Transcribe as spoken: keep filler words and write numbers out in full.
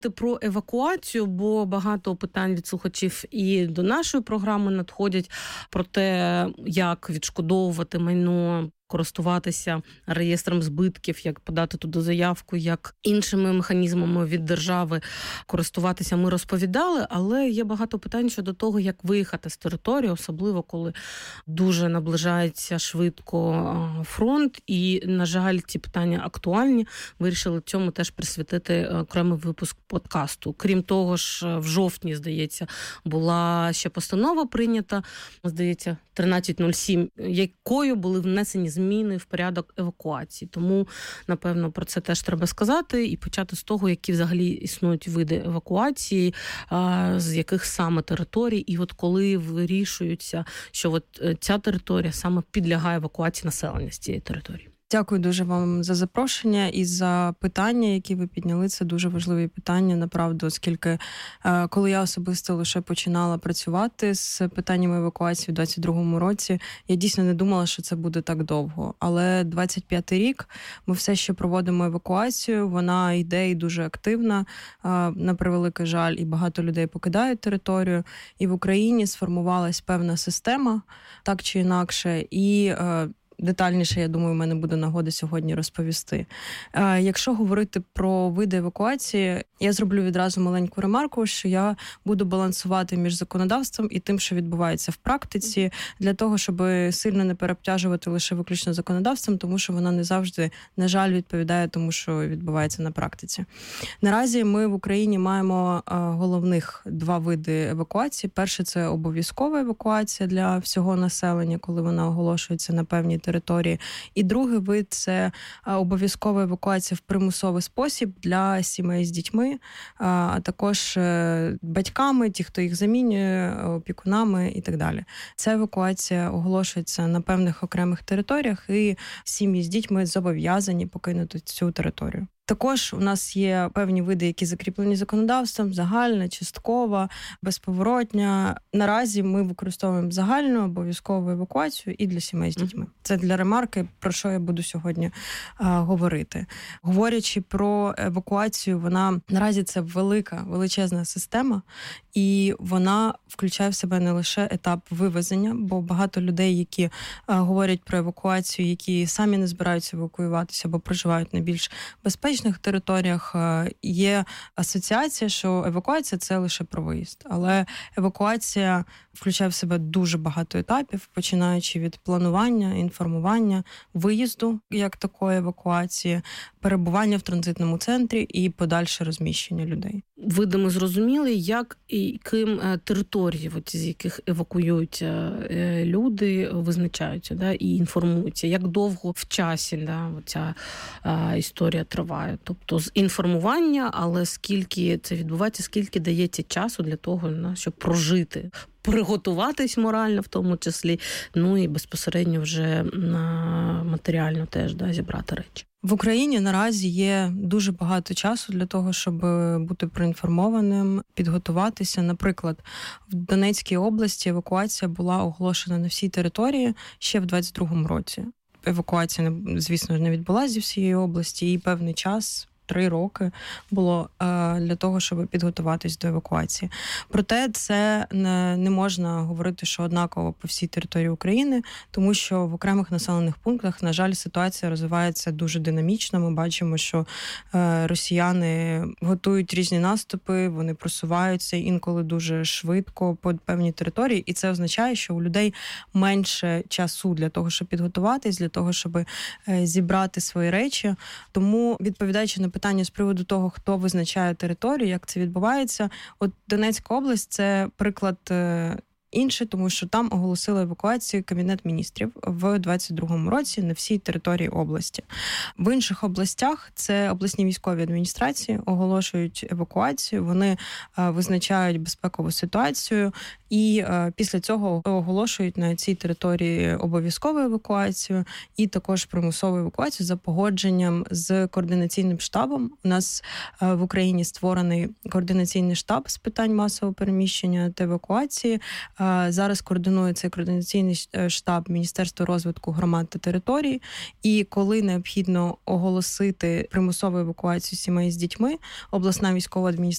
Про евакуацію, бо багато питань від слухачів і до нашої програми надходять про те, як відшкодовувати майно, користуватися реєстром збитків, як подати туди заявку, як іншими механізмами від держави користуватися, ми розповідали, але є багато питань щодо того, як виїхати з території, особливо коли дуже наближається швидко фронт, і, на жаль, ці питання актуальні. Вирішили цьому теж присвятити окремий випуск подкасту. Крім того ж, в жовтні, здається, була ще постанова прийнята, здається, тринадцять нуль сім, якою були внесені зміни в порядок евакуації. Тому, напевно, про це теж треба сказати і почати з того, які взагалі існують види евакуації, з яких саме територій, і от коли вирішуються, що от ця територія саме підлягає евакуації населення з цієї території. Дякую дуже вам за запрошення і за питання, які ви підняли. Це дуже важливі питання, направду, оскільки коли я особисто лише починала працювати з питаннями евакуації у двадцять другому році, я дійсно не думала, що це буде так довго. Але двадцять п'ятий рік ми все ще проводимо евакуацію, вона йде і дуже активна, на превеликий жаль, і багато людей покидають територію. І в Україні сформувалась певна система, так чи інакше, і детальніше, я думаю, в мене буде нагода сьогодні розповісти. Якщо говорити про види евакуації, я зроблю відразу маленьку ремарку, що я буду балансувати між законодавством і тим, що відбувається в практиці, для того, щоб сильно не переобтяжувати лише виключно законодавством, тому що воно не завжди, на жаль, відповідає тому, що відбувається на практиці. Наразі ми в Україні маємо головних два види евакуації. Перше – це обов'язкова евакуація для всього населення, коли вона оголошується на певній території. території. І другий вид – це обов'язкова евакуація в примусовий спосіб для сімей з дітьми, а також батьками, ті, хто їх замінює, опікунами і так далі. Ця евакуація оголошується на певних окремих територіях, і сім'ї з дітьми зобов'язані покинути цю територію. Також у нас є певні види, які закріплені законодавством: загальна, часткова, безповоротня. Наразі ми використовуємо загальну обов'язкову евакуацію і для сімей з дітьми. Це для ремарки, про що я буду сьогодні а, говорити. Говорячи про евакуацію, вона наразі це велика, величезна система, і вона включає в себе не лише етап вивезення, бо багато людей, які а, говорять про евакуацію, які самі не збираються евакуюватися або проживають на більш безпечних територіях, є асоціація, що евакуація – це лише про виїзд. Але евакуація включає в себе дуже багато етапів, починаючи від планування, інформування, виїзду, як такої евакуації, перебування в транзитному центрі і подальше розміщення людей. Види ми зрозуміли, як і ким території, от, з яких евакуюють люди, визначаються, да, і інформуються, як довго в часі, да, ця історія триває. Тобто з інформування, але скільки це відбувається, скільки дається часу для того, щоб прожити, приготуватись морально в тому числі, ну і безпосередньо вже матеріально теж, да, зібрати речі. В Україні наразі є дуже багато часу для того, щоб бути проінформованим, підготуватися. Наприклад, в Донецькій області евакуація була оголошена на всій території ще в двадцять другому році. Евакуація, звісно ж, не відбулася зі всієї області, і певний час, три роки, було для того, щоб підготуватись до евакуації. Проте це не, не можна говорити, що однаково по всій території України, тому що в окремих населених пунктах, на жаль, ситуація розвивається дуже динамічно. Ми бачимо, що росіяни готують різні наступи, вони просуваються інколи дуже швидко по певній території, і це означає, що у людей менше часу для того, щоб підготуватись, для того, щоб зібрати свої речі. Тому, відповідаючи на питання з приводу того, хто визначає територію, як це відбувається, от Донецька область – це приклад інший, тому що там оголосили евакуацію Кабінет міністрів в двадцять другому році на всій території області. В інших областях це обласні військові адміністрації оголошують евакуацію, вони визначають безпекову ситуацію і після цього оголошують на цій території обов'язкову евакуацію і також примусову евакуацію за погодженням з координаційним штабом. У нас в Україні створений координаційний штаб з питань масового переміщення та евакуації. Зараз координує цей координаційний штаб Міністерства розвитку громад та територій. І коли необхідно оголосити примусову евакуацію сімей з дітьми, обласна військова адміністрація